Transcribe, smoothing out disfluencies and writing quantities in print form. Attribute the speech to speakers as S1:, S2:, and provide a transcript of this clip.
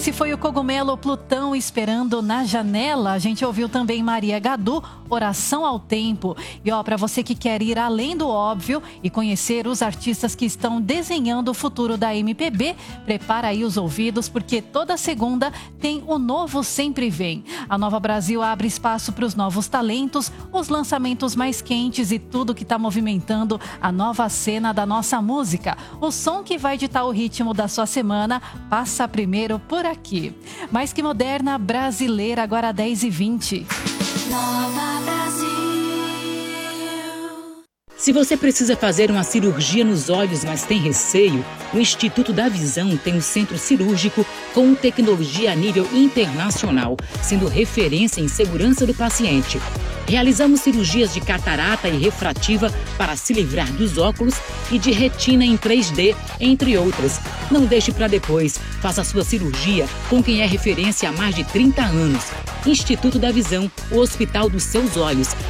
S1: Se foi o cogumelo Plutão esperando na janela, a gente ouviu também Maria Gadu, Oração ao Tempo. E para você que quer ir além do óbvio e conhecer os artistas que estão desenhando o futuro da MPB, prepara aí os ouvidos, porque toda segunda tem o Novo Sempre Vem. A Nova Brasil abre espaço para os novos talentos, os lançamentos mais quentes e tudo que está movimentando a nova cena da nossa música. O som que vai ditar o ritmo da sua semana passa primeiro por aqui. Mais que moderna, brasileira, agora 10h20.
S2: Nova Brasil.
S3: Se você precisa fazer uma cirurgia nos olhos, mas tem receio, o Instituto da Visão tem um centro cirúrgico com tecnologia a nível internacional, sendo referência em segurança do paciente. Realizamos cirurgias de catarata e refrativa para se livrar dos óculos e de retina em 3D, entre outras. Não deixe para depois. Faça sua cirurgia com quem é referência há mais de 30 anos. Instituto da Visão, o hospital dos seus olhos.